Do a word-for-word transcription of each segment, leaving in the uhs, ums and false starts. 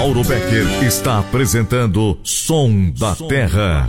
Mauro Becker está apresentando Som da Terra.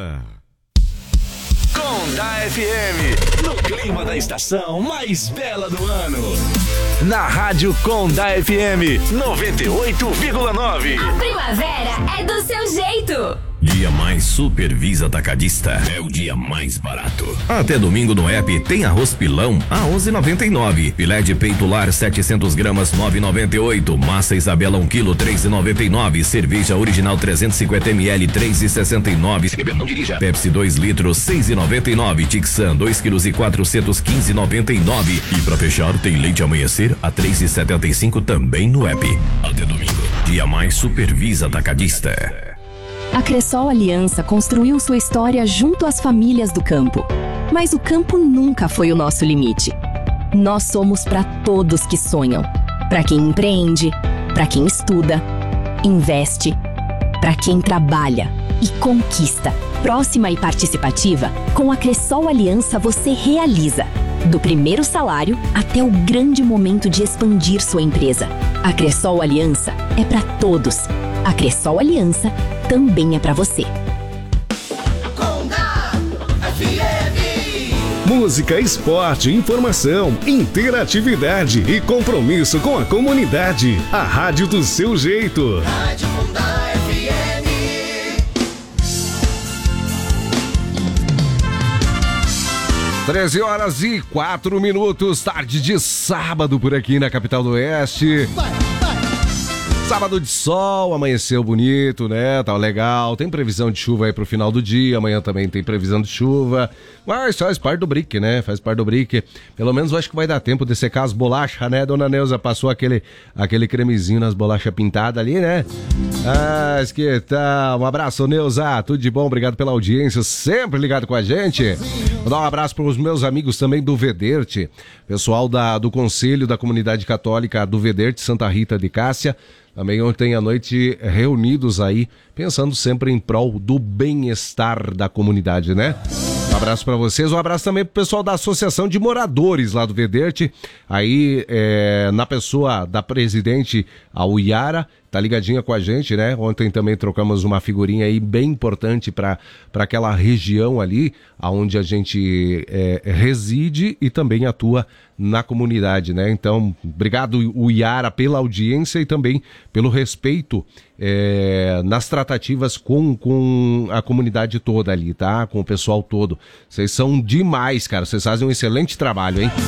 Conda F M, no clima da estação mais bela do ano. Na Rádio Conda F M noventa e oito vírgula nove. A primavera é do seu jeito. Dia Mais Supervisa Atacadista é o dia mais barato. Até domingo no app tem arroz pilão a onze e noventa e nove. Filé de peito lar setecentos gramas nove e noventa e oito. Massa Isabela um quilo três e noventa e nove. Cerveja original trezentos e cinquenta mililitros três e sessenta e nove. Se beber não dirija. Pepsi dois litros seis e noventa e nove. Tixan dois quilos e quatrocentos quinze e noventa e nove. E pra fechar tem leite amanhecer a três e setenta e cinco também no app. Até domingo. Dia Mais Supervisa Atacadista. A Cressol Aliança construiu sua história junto às famílias do campo. Mas o campo nunca foi o nosso limite. Nós somos para todos que sonham. Para quem empreende, para quem estuda, investe, para quem trabalha e conquista. Próxima e participativa, com a Cressol Aliança você realiza. Do primeiro salário até o grande momento de expandir sua empresa. A Cressol Aliança é para todos. A Cressol Aliança também é para você. Conda F M. Música, esporte, informação, interatividade e compromisso com a comunidade. A rádio do seu jeito. Rádio Conda F M. treze horas e quatro minutos, tarde de sábado por aqui na capital do Oeste. Vai, vai. Sábado de sol, amanheceu bonito, né? Tá legal. Tem previsão de chuva aí pro final do dia. Amanhã também tem previsão de chuva. Mas faz parte do brick, né? Faz parte do brick. Pelo menos eu acho que vai dar tempo de secar as bolachas, né? Dona Neuza passou aquele, aquele cremezinho nas bolachas pintadas ali, né? Ah, que tal? Um abraço, Neuza. Tudo de bom? Obrigado pela audiência. Sempre ligado com a gente. Vou dar um abraço para os meus amigos também do Vederte. Pessoal da, do Conselho da Comunidade Católica do Vederte, Santa Rita de Cássia. Também ontem à noite reunidos aí, pensando sempre em prol do bem-estar da comunidade, né? Um abraço para vocês, um abraço também pro pessoal da Associação de Moradores lá do Vederte, aí é, na pessoa da presidente, a Uiara, tá ligadinha com a gente, né? Ontem também trocamos uma figurinha aí bem importante para para aquela região ali, onde a gente é, reside e também atua na comunidade, né? Então, obrigado, Uiara, pela audiência e também pelo respeito é, nas tratativas com, com a comunidade toda ali, tá? Com o pessoal todo. Vocês são demais, cara. Vocês fazem um excelente trabalho, hein?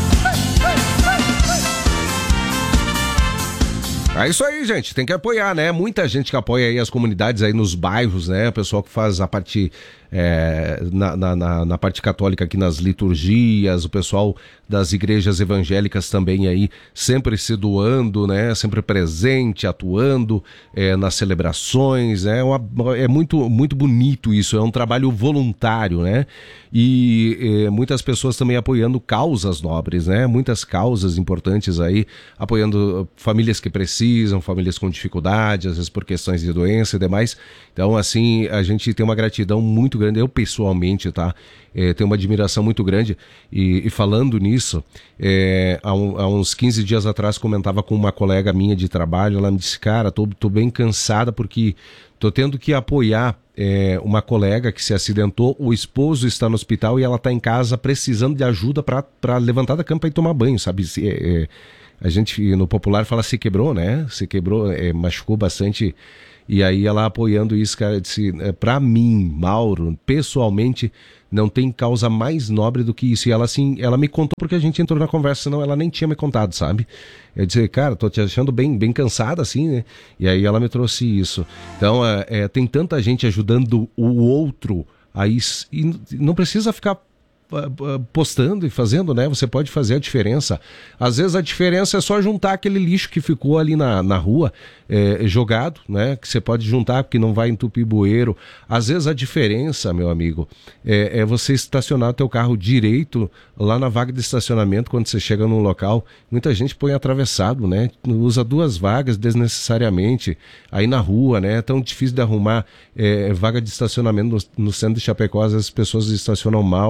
É isso aí, gente, tem que apoiar, né? Muita gente que apoia aí as comunidades aí nos bairros, né? O pessoal que faz a parte é, na, na, na parte católica aqui nas liturgias, o pessoal das igrejas evangélicas também aí sempre se doando, né? Sempre presente, atuando é, nas celebrações, né? Uma, é muito, muito bonito isso, é um trabalho voluntário, né? E é, muitas pessoas também apoiando causas nobres, né? Muitas causas importantes aí, apoiando famílias que precisam, famílias com dificuldade, às vezes por questões de doença e demais. Então, assim, a gente tem uma gratidão muito grande, eu pessoalmente, tá? É, tenho uma admiração muito grande e, e falando nisso, é, há, um, há uns quinze dias atrás comentava com uma colega minha de trabalho, ela me disse, cara, tô, tô bem cansada porque tô tendo que apoiar é, uma colega que se acidentou, o esposo está no hospital e ela tá em casa precisando de ajuda para levantar da cama e tomar banho, sabe? É, é, a gente no popular fala se quebrou, né? Se quebrou, é, machucou bastante. E aí ela apoiando isso, cara, disse, pra mim, Mauro, pessoalmente, não tem causa mais nobre do que isso. E ela, assim, ela me contou porque a gente entrou na conversa, senão ela nem tinha me contado, sabe? Eu disse, cara, tô te achando bem, bem cansada, assim, né? E aí ela me trouxe isso. Então, é, é, tem tanta gente ajudando o outro aí, e não precisa ficar postando e fazendo, né? Você pode fazer a diferença. Às vezes a diferença é só juntar aquele lixo que ficou ali na, na rua, é, jogado, né? Que você pode juntar porque não vai entupir bueiro. Às vezes a diferença, meu amigo, é, é você estacionar o teu carro direito lá na vaga de estacionamento quando você chega num local. Muita gente põe atravessado, né? Usa duas vagas desnecessariamente aí na rua, né? É tão difícil de arrumar é, vaga de estacionamento no, no centro de Chapecó. Às vezes as pessoas estacionam mal, tiram vaga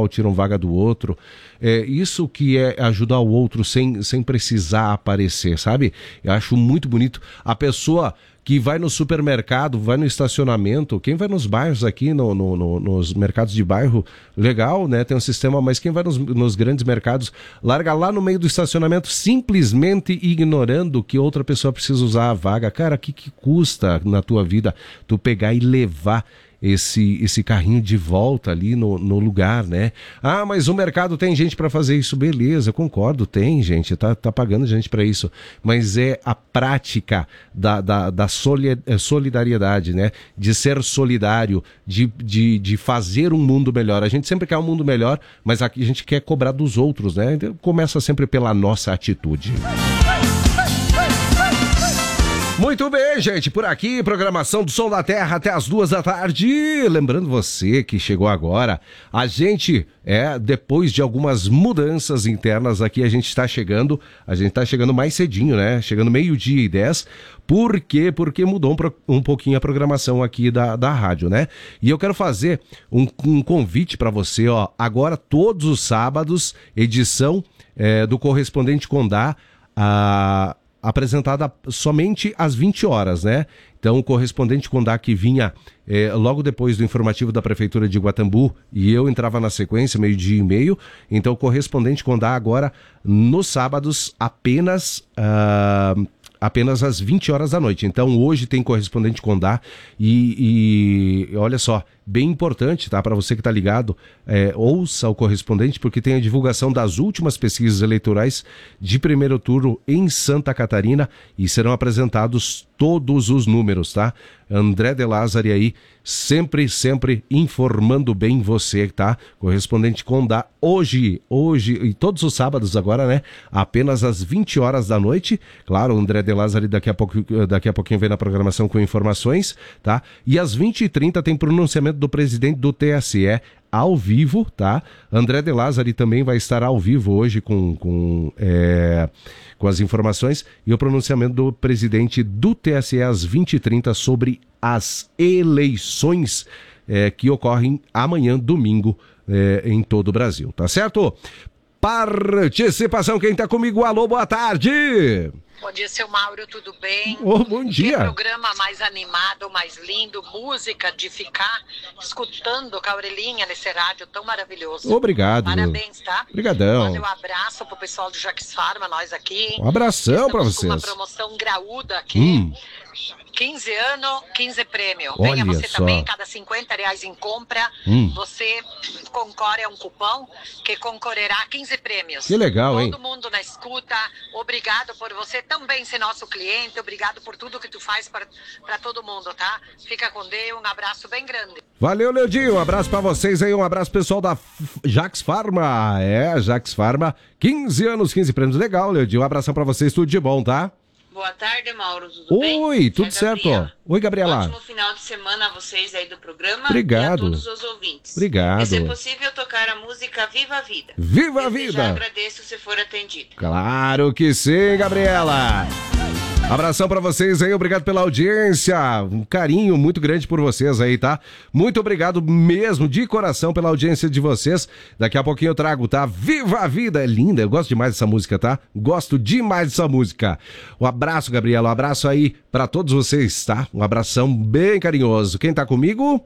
vaga do outro. É, isso que é ajudar o outro sem, sem precisar aparecer, sabe? Eu acho muito bonito. A pessoa que vai no supermercado, vai no estacionamento, quem vai nos bairros aqui, no, no, no, nos mercados de bairro, legal, né? Tem um sistema, mas quem vai nos, nos grandes mercados, larga lá no meio do estacionamento, simplesmente ignorando que outra pessoa precisa usar a vaga. Cara, o que, que custa na tua vida tu pegar e levar esse, esse carrinho de volta ali no, no lugar, né? Ah, mas o mercado tem gente para fazer isso, beleza, concordo, tem gente, tá, tá pagando gente para isso, mas é a prática da, da, da solidariedade, né? De ser solidário, de, de, de fazer um mundo melhor. A gente sempre quer um mundo melhor, mas aqui a gente quer cobrar dos outros, né? Então, começa sempre pela nossa atitude. Muito bem, gente, por aqui, programação do Som da Terra até as duas da tarde. Lembrando você que chegou agora, a gente, é, depois de algumas mudanças internas aqui, a gente está chegando, a gente está chegando mais cedinho, né? Chegando meio-dia e dez. Por quê? Porque mudou um, um pouquinho a programação aqui da, da rádio, né? E eu quero fazer um, um convite para você, ó, agora todos os sábados, edição é, do Correspondente Condá, a... apresentada somente às vinte horas, né? Então, o Correspondente Condá que vinha eh, logo depois do informativo da Prefeitura de Guatambu e eu entrava na sequência, meio-dia e meio. Então, o Correspondente Condá agora, nos sábados, apenas... Uh... apenas às vinte horas da noite. Então hoje tem Correspondente Condá e, e olha só, bem importante, tá? Para você que tá ligado, é, ouça o Correspondente, porque tem a divulgação das últimas pesquisas eleitorais de primeiro turno em Santa Catarina e serão apresentados todos os números, tá? André de Lázari aí, sempre, sempre informando bem você, tá? Correspondente Condá, hoje, hoje e todos os sábados agora, né? Apenas às vinte horas da noite. Claro, o André de Lázari daqui a pouco, daqui a pouquinho vem na programação com informações, tá? E às vinte e trinta tem pronunciamento do presidente do T S E ao vivo, tá? André de Lázari também vai estar ao vivo hoje com, com, é, com as informações e o pronunciamento do presidente do T S E às vinte e trinta sobre as eleições é, que ocorrem amanhã, domingo, é, em todo o Brasil, tá certo? Participação, quem tá comigo? Alô, boa tarde! Bom dia, seu Mauro, tudo bem? Oh, bom dia. Que programa mais animado, mais lindo, música de ficar escutando com a orelhinha nesse rádio tão maravilhoso. Obrigado. Parabéns, tá? Obrigadão. Manda um abraço pro pessoal do Jax Pharma, nós aqui. Um abração pra vocês. Com uma promoção graúda aqui. Hum. quinze anos, quinze prêmio. Olha Venha você só. também, cada cinquenta reais em compra, hum. você concorre a um cupom que concorrerá a quinze prêmios. Que legal, Todo hein? Todo mundo na escuta, obrigado por você também ser nosso cliente, obrigado por tudo que tu faz para todo mundo, tá? Fica com Deus, um abraço bem grande. Valeu, Leodinho, um abraço pra vocês aí, um abraço pessoal da Jax Pharma. É, Jax Pharma, quinze anos, quinze prêmios, legal, Leodinho, um abração pra vocês, tudo de bom, tá? Boa tarde, Mauro, tudo Oi, bem? Oi, tudo certo? Gabriela. Oi, Gabriela. Ótimo final de semana a vocês aí do programa. Obrigado. E a todos os ouvintes. Obrigado. E se é possível tocar a música Viva a Vida. Viva a Eu Vida. já agradeço se for atendido. Claro que sim, Gabriela. Abração pra vocês aí, obrigado pela audiência, um carinho muito grande por vocês aí, tá? Muito obrigado mesmo, de coração, pela audiência de vocês. Daqui a pouquinho eu trago, tá? Viva a Vida, é linda, eu gosto demais dessa música, tá? Gosto demais dessa música. Um abraço, Gabriela, um abraço aí pra todos vocês, tá? Um abração bem carinhoso. Quem tá comigo?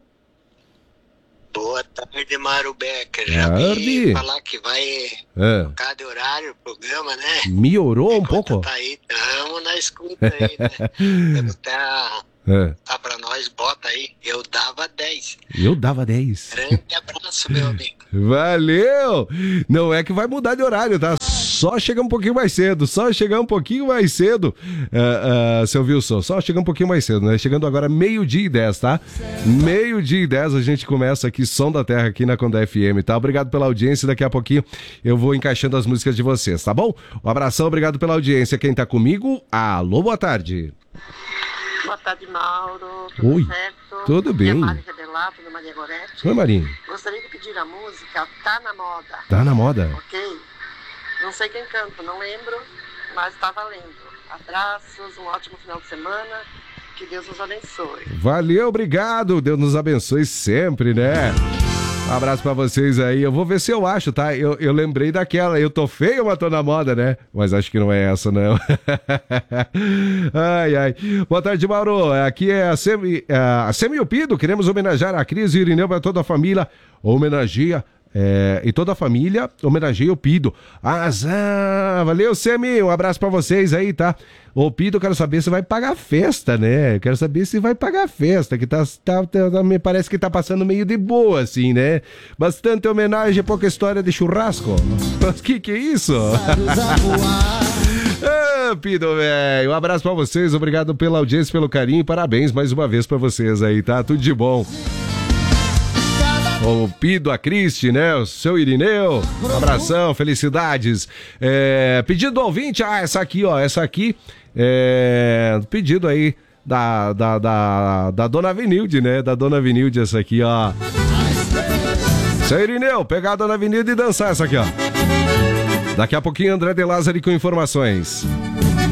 Boa tarde, Mário Becker. Já Tarde. vi falar que vai É. trocar de horário o programa, né? Melhorou um pouco? Tá aí, tamo na escuta aí, né? Temos tá, É. tá pra nós, bota aí. Eu dava dez. Eu dava dez. Grande abraço, meu amigo. Valeu! Não é que vai mudar de horário, tá? Só chegar um pouquinho mais cedo, só chegar um pouquinho mais cedo, uh, uh, seu Wilson, só chegar um pouquinho mais cedo, né? Chegando agora meio-dia e dez, tá? Meio-dia e dez a gente começa aqui, Som da Terra, aqui na Condá F M, tá? Obrigado pela audiência, daqui a pouquinho eu vou encaixando as músicas de vocês, tá bom? Um abração, obrigado pela audiência. Quem tá comigo? Alô, boa tarde. Boa tarde, Mauro. Tudo Oi, certo? tudo bem. É Maria Redelato, da Maria Goretti. Oi, Marinho. Gostaria de pedir a música Tá na Moda. Tá na moda. Ok? Não sei quem canta, não lembro, mas tá valendo. Abraços, um ótimo final de semana. Que Deus nos abençoe. Valeu, obrigado. Deus nos abençoe sempre, né? Um abraço pra vocês aí. Eu vou ver se eu acho, tá? Eu, eu lembrei daquela. Eu tô feio, mas tô na moda, né? Mas acho que não é essa, não. Ai, ai. Boa tarde, Mauro. Aqui é a Semi, a Semi Upido. Queremos homenagear a Cris e o Irineu pra toda a família. Homenageia. É, e toda a família homenageia o Pido. Ah, valeu, Semi. Um abraço pra vocês aí, tá? Ô, Pido, eu quero saber se vai pagar festa, né? Eu quero saber se vai pagar festa, que tá, tá, tá, me parece que tá passando meio de boa, assim, né? Bastante homenagem, pouca história de churrasco. Mas que que é isso? Ah, Pido, velho. Um abraço pra vocês, obrigado pela audiência, pelo carinho. Parabéns mais uma vez pra vocês aí, tá? Tudo de bom. O Pido, a Cristi, né? O seu Irineu. Um abração, felicidades. É, pedido do ouvinte, ah, essa aqui, ó, essa aqui. É, pedido aí da, da, da, da Dona Vinilde, né? Da Dona Vinilde, essa aqui, ó. Seu Irineu, pegar a Dona Vinilde e dançar essa aqui, ó. Daqui a pouquinho, André de Lázari com informações.